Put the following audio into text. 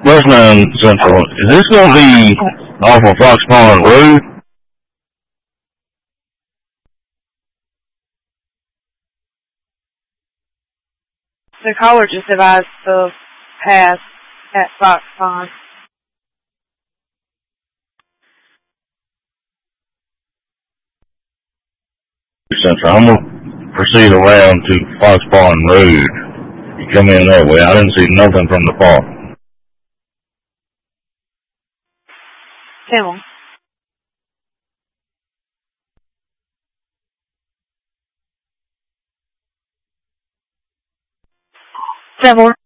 West 9 Central. Is this going to be off of Fox Pond Road? The caller just advised to pass at Fox Pond. Central. I'm going to proceed around to Fox Pond Road. You come in that way. I didn't see nothing from the park. Tim. Similar.